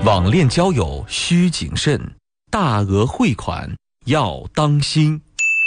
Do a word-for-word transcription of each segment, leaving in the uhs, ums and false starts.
网恋交友需谨慎，大额汇款要当心。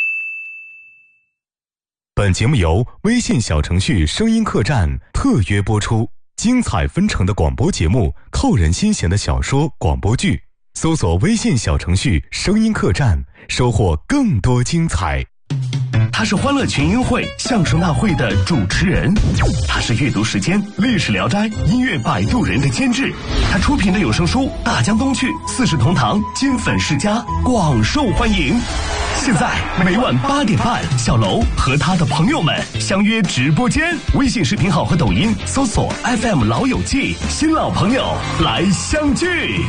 本节目由微信小程序声音客栈特约播出，精彩纷呈的广播节目，扣人心弦的小说广播剧，搜索微信小程序声音客栈，收获更多精彩。 他是欢乐群英会相声大会的主持人，他是阅读时间历史聊斋音乐摆渡人的监制，他出品的有声书《大江东去》四世同堂金粉世家广受欢迎。现在每晚八点半，小楼和他的朋友们相约直播间，微信视频号和抖音搜索 F M 老友记，新老朋友来相聚。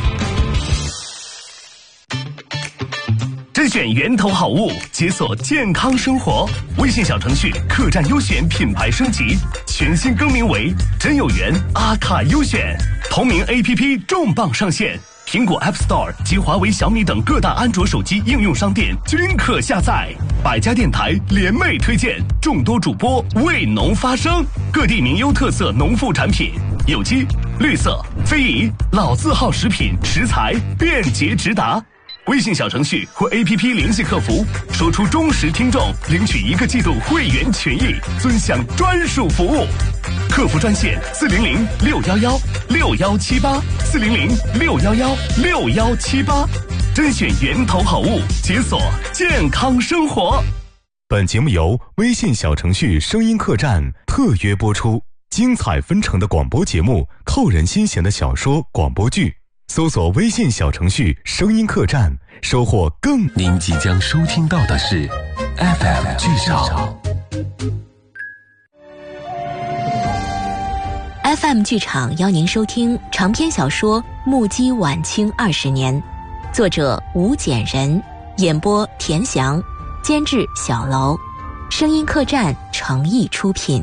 甄选源头好物，解锁健康生活。微信小程序客栈优选品牌升级，全新更名为真有缘阿卡优选。同名 A P P 重磅上线，苹果 App Store 及华为、小米等各大安卓手机应用商店均可下载。百家电台联袂推荐，众多主播为农发声，各地名优特色农副产品，有机、绿色、非遗、老字号食品食材便捷直达。微信小程序或 A P P 联系客服，说出忠实听众，领取一个季度会员权益，尊享专属服务。客服专线四零零六幺幺六幺七八四零零六幺幺六幺七八，甄选源头好物，解锁健康生活。 本节目由微信小程序声音客栈特约播出，精彩纷呈的广播节目，扣人心弦的小说广播剧。搜索微信小程序声音客栈，收获更。 您即将收听到的是 F M 剧场。 F M 剧场邀您收听长篇小说《目击晚清二十年》，作者吴简人，演播田翔，监制小楼，声音客栈诚意出品。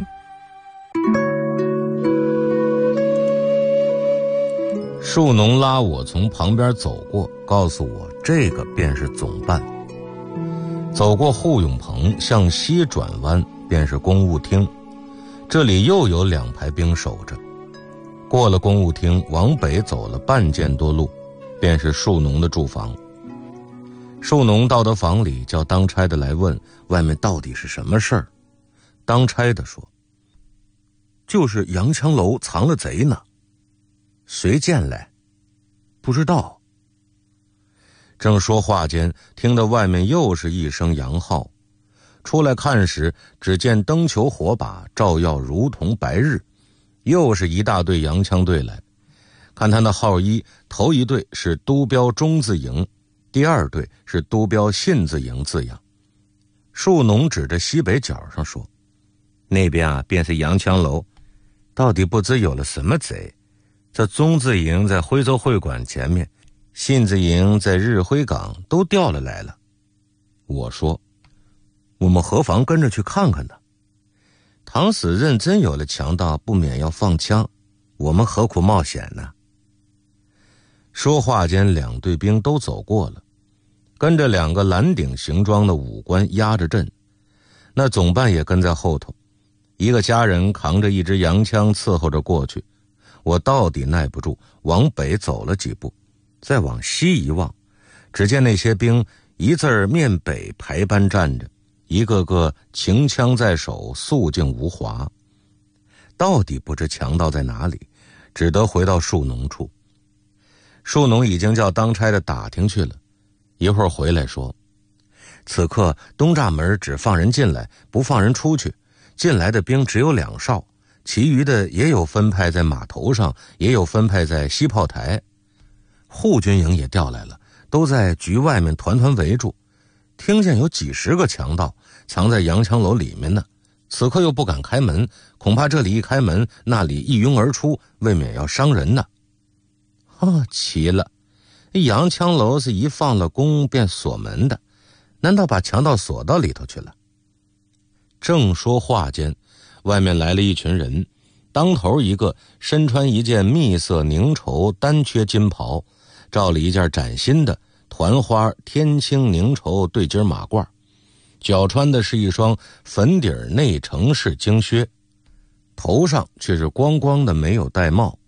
树农拉我从旁边走过，告诉我这个便是总办。走过护永棚，向西转弯便是公务厅，这里又有两排兵守着。过了公务厅，往北走了半箭多路，便是树农的住房。树农到的房里，叫当差的来问外面到底是什么事儿。当差的说，就是洋枪楼藏了贼呢。谁见来？不知道。正说话间，听得外面又是一声洋号。出来看时，只见灯球火把照耀如同白日，又是一大队洋枪队来。看他那号衣，头一队是都标中字营，第二队是都标信字营字样。树农指着西北角上说，那边啊便是洋枪楼，到底不知有了什么贼。这中字营在徽州会馆前面，信字营在日辉港都调了来了。我说，我们何妨跟着去看看呢？倘使认真有了强盗，不免要放枪，我们何苦冒险呢？说话间，两队兵都走过了，跟着两个蓝顶行装的武官压着阵，那总办也跟在后头，一个家人扛着一支洋枪伺候着过去。我到底耐不住，往北走了几步，再往西一望，只见那些兵一字儿面北排班站着，一个个擎枪在手，肃静无华。到底不知强盗在哪里，只得回到树农处。树农已经叫当差的打听去了，一会儿回来说，此刻东栅门只放人进来，不放人出去，进来的兵只有两哨，其余的也有分派在码头上，也有分派在西炮台。护军营也调来了，都在局外面团团围住，听见有几十个强盗藏在洋枪楼里面呢，此刻又不敢开门，恐怕这里一开门，那里一拥而出，未免要伤人呢。哦，奇了，洋枪楼是一放了工便锁门的，难道把强盗锁到里头去了？正说话间，外面来了一群人，当头一个身穿一件蜜色凝绸单缺金袍，罩了一件崭新的团花天青凝绸对襟马褂，脚穿的是一双粉底内城式精靴，头上却是光光的没有戴帽，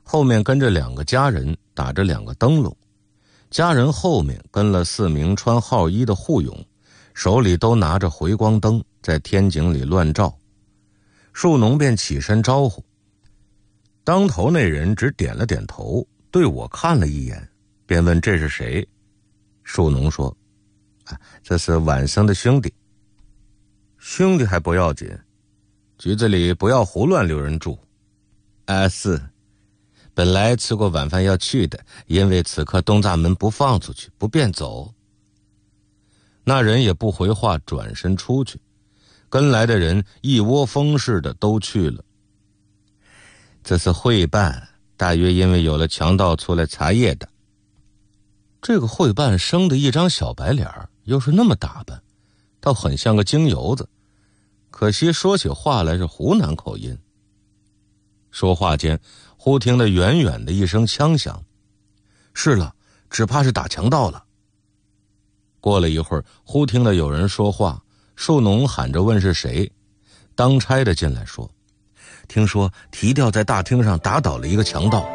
后面跟着两个家人，打着两个灯笼。家人后面跟了四名穿号衣的护勇，手里都拿着回光灯，在天井里乱照。树农便起身招呼，当头那人只点了点头，对我看了一眼，便问这是谁。树农说：啊，这是晚生的兄弟。兄弟还不要紧，局子里不要胡乱留人住。啊，是，本来吃过晚饭要去的，因为此刻东大门不放出去，不便走。那人也不回话，转身出去，跟来的人一窝蜂似的都去了。这是会办，大约因为有了强盗出来查夜的。这个会办生的一张小白脸，又是那么打扮，倒很像个京油子，可惜说起话来是湖南口音。说话间，忽听得远远的一声枪响，是了，只怕是打强盗了。过了一会儿，忽听得有人说话，树农喊着问是谁。当差的进来说，听说提调在大厅上打倒了一个强盗。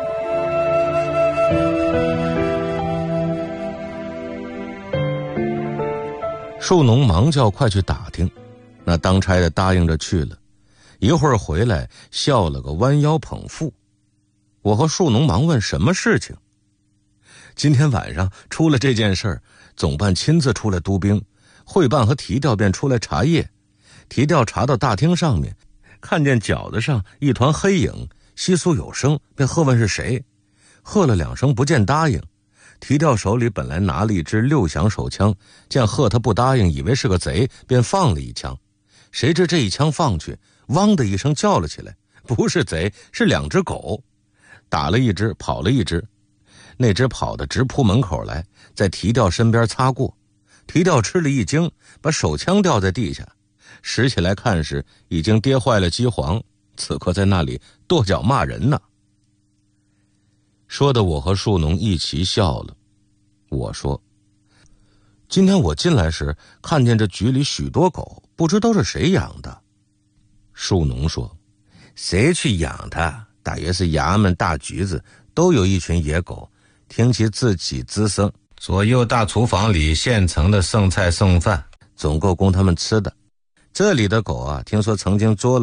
树农忙叫快去打听，那当差的答应着去了，一会儿回来笑了个弯腰捧腹。我和树农忙问什么事情。今天晚上出了这件事儿，总办亲自出来督兵，会办和提调便出来查夜。提调查到大厅上面，看见饺子上一团黑影，窸窣有声，便喝问是谁。喝了两声不见答应，提调手里本来拿了一支六响手枪，见贺他不答应，以为是个贼，便放了一枪。谁知这一枪放去，汪的一声叫了起来，不是贼，是两只狗。打了一只，跑了一只，那只跑得直扑门口来，在提调身边擦过。提调吃了一惊，把手枪掉在地下，拾起来看时，已经跌坏了机簧，此刻在那里跺脚骂人呢。说的我和树农一起笑了。我说，今天我进来时看见这局里许多狗，不知都是谁养的。树农说，谁去养它？大约是衙门大局子都有一群野狗，听其自己滋生，左右大厨房里现成的剩菜剩饭，总够供他们吃的。这里的狗啊，听说曾经捉了